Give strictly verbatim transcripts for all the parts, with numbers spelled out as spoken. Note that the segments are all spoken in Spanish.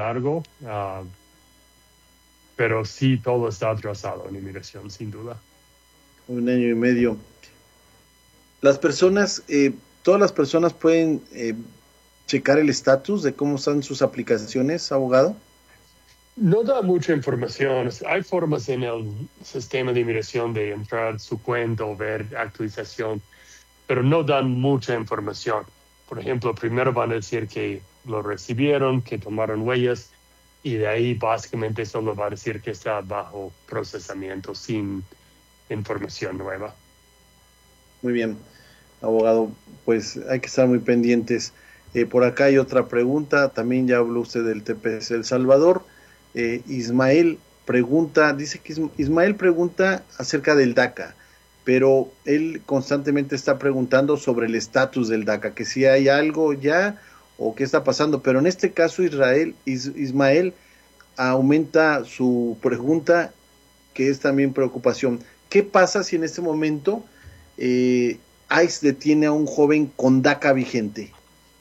largo, uh, pero sí todo está atrasado en inmigración, sin duda. Un año y medio. Las personas, eh, todas las personas pueden eh, checar el estatus de cómo están sus aplicaciones, abogado. No da mucha información. Hay formas en el sistema de inmigración de entrar su cuenta o ver actualización, pero no dan mucha información. Por ejemplo, primero van a decir que lo recibieron, que tomaron huellas, y de ahí básicamente solo va a decir que está bajo procesamiento sin información nueva. Muy bien, abogado, pues hay que estar muy pendientes. Eh, por acá hay otra pregunta, también ya habló usted del T P S El Salvador. Eh, Ismael pregunta, dice que Ismael pregunta acerca del DACA, pero él constantemente está preguntando sobre el estatus del DACA, que si hay algo ya o qué está pasando, pero en este caso Israel, Is, Ismael aumenta su pregunta, que es también preocupación. ¿Qué pasa si en este momento eh, ICE detiene a un joven con DACA vigente?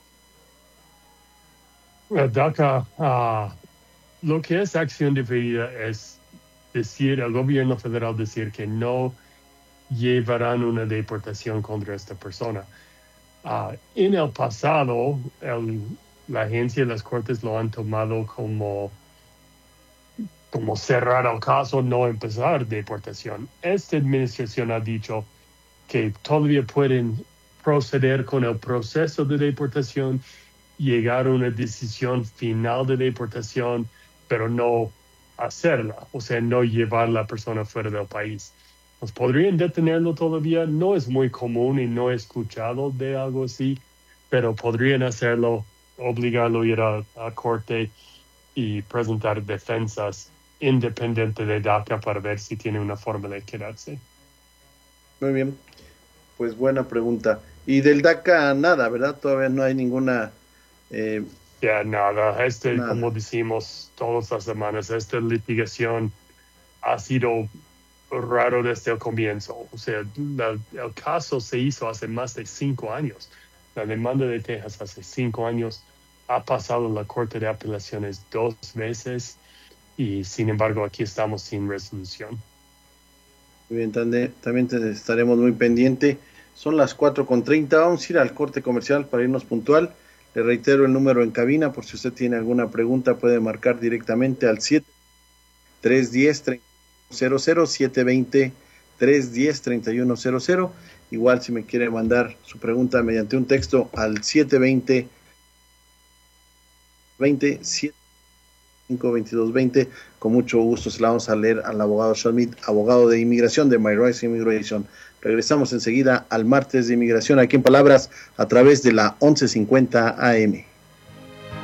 El DACA, uh, lo que es acción diferida es decir, el gobierno federal decir que no llevarán una deportación contra esta persona. Uh, en el pasado, el, la agencia y las cortes lo han tomado como, como cerrar el caso, no empezar deportación. Esta administración ha dicho que todavía pueden proceder con el proceso de deportación, llegar a una decisión final de deportación, pero no hacerla, o sea, no llevar a la persona fuera del país. Pues podrían detenerlo todavía, no es muy común y no he escuchado de algo así, pero podrían hacerlo, obligarlo a ir a, a corte y presentar defensas independientes de DACA para ver si tiene una forma de quedarse. Muy bien, pues buena pregunta. Y del DACA nada, ¿verdad? Todavía no hay ninguna... Eh, ya, yeah, nada. Este, nada. Como decimos todas las semanas, esta litigación ha sido raro desde el comienzo. O sea, la, el caso se hizo hace más de cinco años. La demanda de Texas hace cinco años ha pasado en la Corte de Apelaciones dos veces y, sin embargo, aquí estamos sin resolución. Muy bien, también, también estaremos muy pendientes. Son las cuatro con treinta. Vamos a ir al corte comercial para irnos puntual. Le reitero el número en cabina por si usted tiene alguna pregunta, puede marcar directamente al siete tres uno cero cero cero siete dos cero tres uno cero tres uno cero cero. Igual si me quiere mandar su pregunta mediante un texto al siete dos cero veinte siete cinco veintidós veinte, con mucho gusto se la vamos a leer al abogado Schmidt, abogado de inmigración de My Rights Immigration. Regresamos enseguida al martes de inmigración aquí en Palabras a través de la once cincuenta A M.